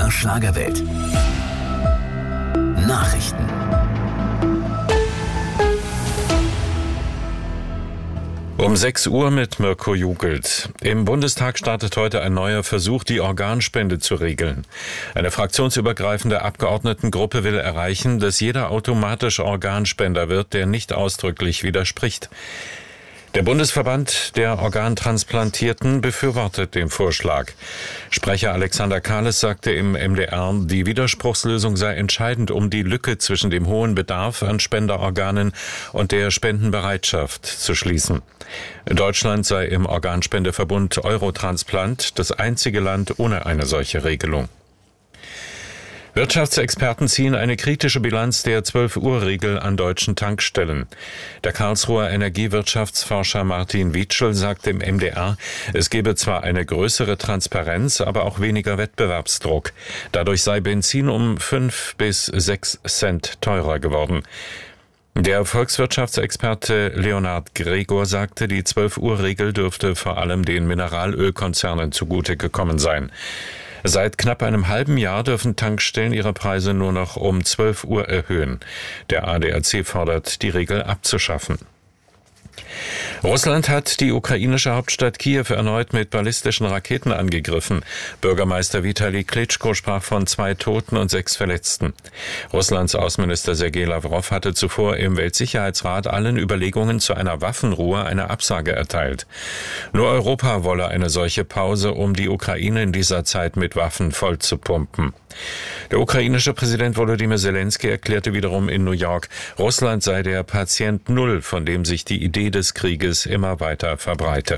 MDR Schlagerwelt. Nachrichten. Um 6 Uhr mit Mirko Jugelt. Im Bundestag startet heute ein neuer Versuch, die Organspende zu regeln. Eine fraktionsübergreifende Abgeordnetengruppe will erreichen, dass jeder automatisch Organspender wird, der nicht ausdrücklich widerspricht. Der Bundesverband der Organtransplantierten befürwortet den Vorschlag. Sprecher Alexander Kahles sagte im MDR, die Widerspruchslösung sei entscheidend, um die Lücke zwischen dem hohen Bedarf an Spenderorganen und der Spendenbereitschaft zu schließen. Deutschland sei im Organspendeverbund Eurotransplant das einzige Land ohne eine solche Regelung. Wirtschaftsexperten ziehen eine kritische Bilanz der 12-Uhr-Regel an deutschen Tankstellen. Der Karlsruher Energiewirtschaftsforscher Martin Wietschel sagt im MDR, es gebe zwar eine größere Transparenz, aber auch weniger Wettbewerbsdruck. Dadurch sei Benzin um 5 bis 6 Cent teurer geworden. Der Volkswirtschaftsexperte Leonhard Gregor sagte, die 12-Uhr-Regel dürfte vor allem den Mineralölkonzernen zugute gekommen sein. Seit knapp einem halben Jahr dürfen Tankstellen ihre Preise nur noch um 12 Uhr erhöhen. Der ADAC fordert, die Regel abzuschaffen. Russland hat die ukrainische Hauptstadt Kiew erneut mit ballistischen Raketen angegriffen. Bürgermeister Vitali Klitschko sprach von 2 Toten und 6 Verletzten. Russlands Außenminister Sergei Lawrow hatte zuvor im Weltsicherheitsrat allen Überlegungen zu einer Waffenruhe eine Absage erteilt. Nur Europa wolle eine solche Pause, um die Ukraine in dieser Zeit mit Waffen vollzupumpen. Der ukrainische Präsident Volodymyr Zelensky erklärte wiederum in New York, Russland sei der Patient Null, von dem sich die Idee des Krieges immer weiter verbreite.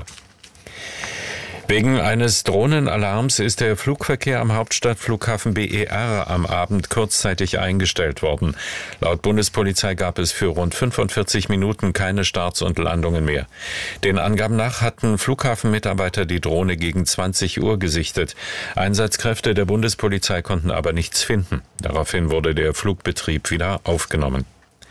Wegen eines Drohnenalarms ist der Flugverkehr am Hauptstadtflughafen BER am Abend kurzzeitig eingestellt worden. Laut Bundespolizei gab es für rund 45 Minuten keine Starts und Landungen mehr. Den Angaben nach hatten Flughafenmitarbeiter die Drohne gegen 20 Uhr gesichtet. Einsatzkräfte der Bundespolizei konnten aber nichts finden. Daraufhin wurde der Flugbetrieb wieder aufgenommen.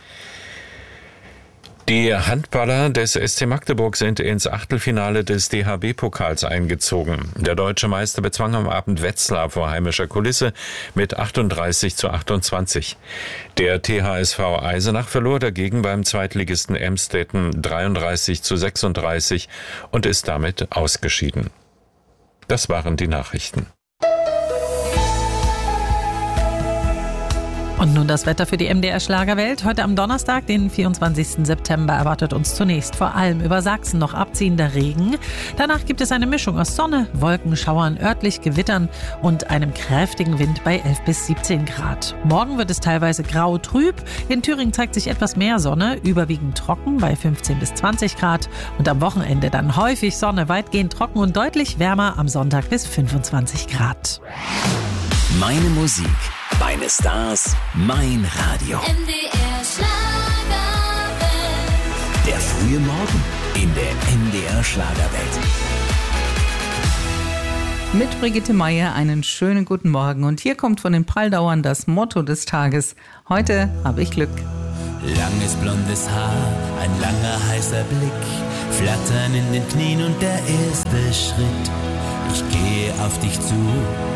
Die Handballer des SC Magdeburg sind ins Achtelfinale des DHB-Pokals eingezogen. Der deutsche Meister bezwang am Abend Wetzlar vor heimischer Kulisse mit 38:28. Der THSV Eisenach verlor dagegen beim Zweitligisten Emstetten 33:36 und ist damit ausgeschieden. Das waren die Nachrichten. Und nun das Wetter für die MDR Schlagerwelt. Heute am Donnerstag, den 24. September, erwartet uns zunächst vor allem über Sachsen noch abziehender Regen. Danach gibt es eine Mischung aus Sonne, Wolkenschauern, örtlich Gewittern und einem kräftigen Wind bei 11 bis 17 Grad. Morgen wird es teilweise grau-trüb. In Thüringen zeigt sich etwas mehr Sonne, überwiegend trocken bei 15 bis 20 Grad. Und am Wochenende dann häufig Sonne, weitgehend trocken und deutlich wärmer am Sonntag bis 25 Grad. Meine Musik, meine Stars, mein Radio. MDR Schlagerwelt. Der frühe Morgen in der MDR Schlagerwelt. Mit Brigitte Meier einen schönen guten Morgen. Und hier kommt von den Pralldauern das Motto des Tages. Heute habe ich Glück. Langes blondes Haar, ein langer heißer Blick, Flattern in den Knien und der erste Schritt. Ich gehe auf dich zu.